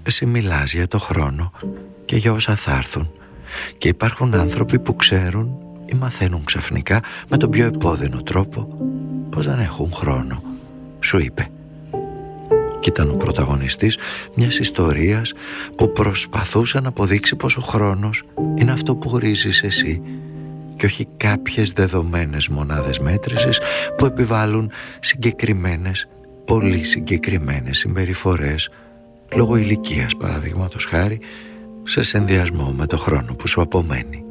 Εσύ μιλάς για το χρόνο και για όσα θα έρθουν, και υπάρχουν άνθρωποι που ξέρουν ή μαθαίνουν ξαφνικά με τον πιο επώδυνο τρόπο πως δεν έχουν χρόνο, σου είπε. Κι ήταν ο πρωταγωνιστής μιας ιστορίας που προσπαθούσε να αποδείξει πως ο χρόνος είναι αυτό που ορίζεις εσύ και όχι κάποιες δεδομένες μονάδες μέτρησης που επιβάλλουν συγκεκριμένες, πολύ συγκεκριμένες συμπεριφορές λόγω ηλικίας, παραδείγματος χάρη, σε συνδυασμό με το χρόνο που σου απομένει.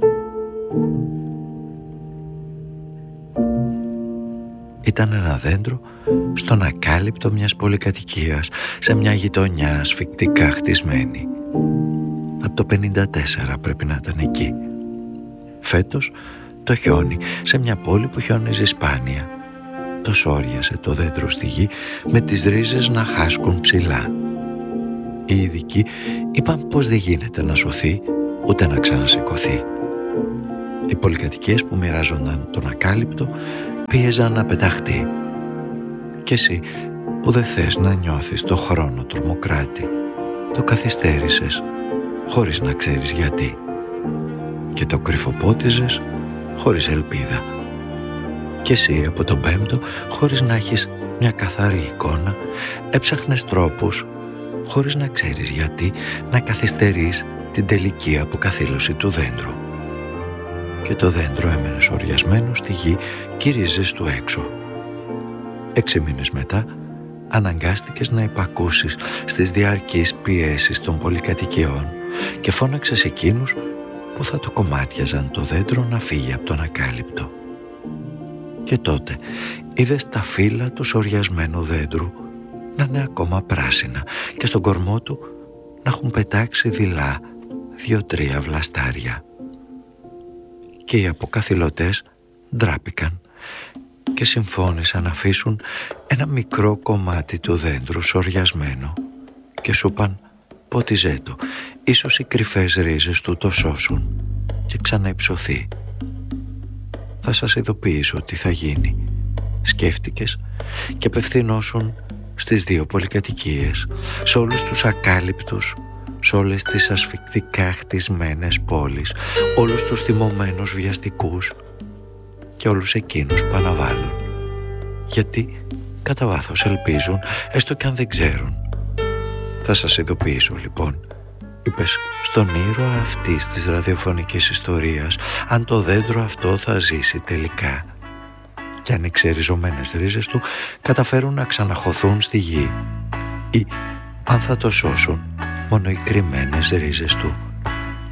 Ήταν ένα δέντρο στον ακάλυπτο μιας πολυκατοικίας σε μια γειτονιά ασφικτικά χτισμένη. Από το 54 πρέπει να ήταν εκεί. Φέτος το χιόνι σε μια πόλη που χιόνιζε σπάνια το σόριασε το δέντρο στη γη με τις ρίζες να χάσκουν ψηλά. Οι ειδικοί είπαν πως δεν γίνεται να σωθεί ούτε να ξανασηκωθεί. Οι πολυκατοικίες που μοιράζονταν τον ακάλυπτο πίεζαν να πεταχτεί. Κι εσύ που δεν θες να νιώθεις το χρόνο τρομοκράτη, το καθυστέρησες χωρίς να ξέρεις γιατί και το κρυφοπότιζες χωρίς ελπίδα. Κι εσύ από τον πέμπτο, χωρίς να έχεις μια καθαρή εικόνα, έψαχνες τρόπους χωρίς να ξέρεις γιατί να καθυστερείς την τελική αποκαθήλωση του δέντρου. Και το δέντρο έμενε σωριασμένο στη γη και οι ρίζες του έξω. 6 μήνες μετά αναγκάστηκες να υπακούσεις στις διαρκείς πιέσεις των πολυκατοικιών και φώναξες εκείνους που θα το κομμάτιαζαν το δέντρο να φύγει από τον ακάλυπτο. Και τότε είδες τα φύλλα του σωριασμένου δέντρου να είναι ακόμα πράσινα και στον κορμό του να έχουν πετάξει δειλά 2-3 βλαστάρια. Και οι αποκαθηλωτές ντράπηκαν και συμφώνησαν να αφήσουν ένα μικρό κομμάτι του δέντρου σωριασμένο και σου είπαν «Πότιζέ το, ίσως οι κρυφές ρίζες του το σώσουν» και ξαναυψωθεί. «Θα σας ειδοποιήσω τι θα γίνει», σκέφτηκες και απευθυνόσουν στις 2 πολυκατοικίες, σε όλους τους ακάλυπτους, σε όλες τις ασφικτικά χτισμένες πόλεις, όλους τους θυμωμένους βιαστικούς και όλους εκείνους που αναβάλλουν. Γιατί κατά βάθος ελπίζουν, έστω κι αν δεν ξέρουν. «Θα σας ειδοποιήσω λοιπόν», είπες στον ήρωα αυτής της ραδιοφωνικής ιστορίας, «αν το δέντρο αυτό θα ζήσει τελικά και αν οι ξεριζωμένες ρίζες του καταφέρουν να ξαναχωθούν στη γη ή αν θα το σώσουν μόνο οι κρυμμένες ρίζες του